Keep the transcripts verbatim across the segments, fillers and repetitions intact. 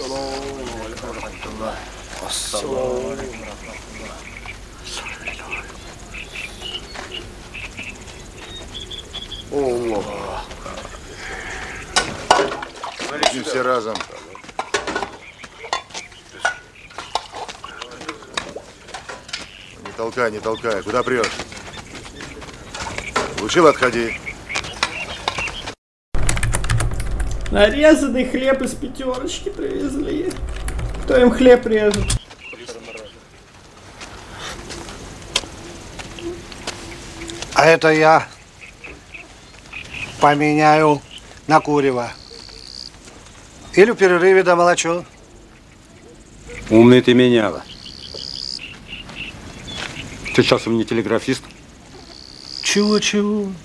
Идем все разом. Не толкай, не толкай. Куда прешь? Лучше отходи. Нарезанный хлеб из пятерочки привезли. Кто им хлеб режет? А это я поменяю на курево. Или в перерыве домолочу. Умный ты меняла. Ты часом не телеграфист? Чего-чего?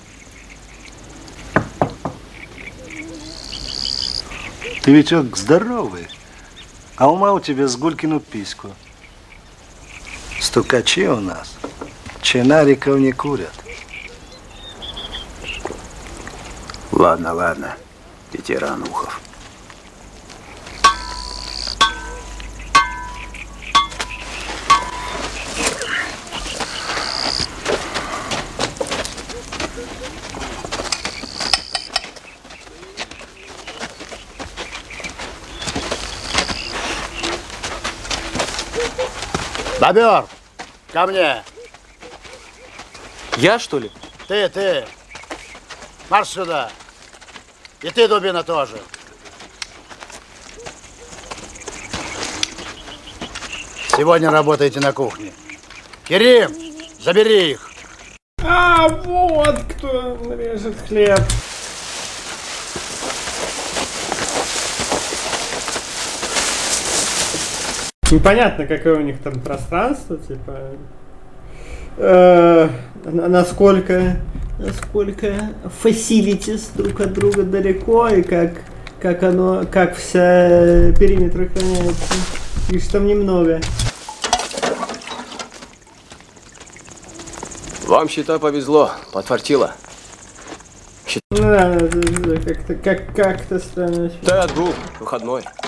Ты, Витек, здоровый, а ума у тебя с Гулькину письку. Стукачи у нас чинариков не курят. Ладно, ладно, ветеран Ухов. Бобер, ко мне. Я, что ли? Ты, ты. Марш сюда. И ты, Дубина, тоже. Сегодня работаете на кухне. Керим, забери их. А, вот кто режет хлеб. Непонятно, какое у них там пространство, типа, э, насколько, насколько facilities друг от друга далеко и как, как оно, как вся периметр охраняется. И что там немного. Вам, считай, повезло, подфартило. Ну да, как-то как, как-то странно. Да, отгул, выходной.